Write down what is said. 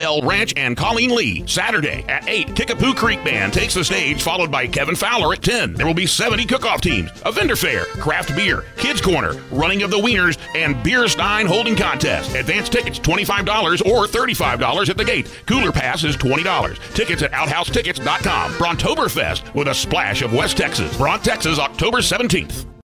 Mel Ranch and Colleen Lee. Saturday at 8, Kickapoo Creek Band takes the stage, followed by Kevin Fowler at 10. There will be 70 cook-off teams, a vendor fair, craft beer, kids corner, running of the wieners, and beer stein holding contest. Advance tickets $25 or $35 at the gate. Cooler pass is $20. Tickets at OuthouseTickets.com. Brontoberfest with a splash of West Texas. Bront, Texas, October 17th.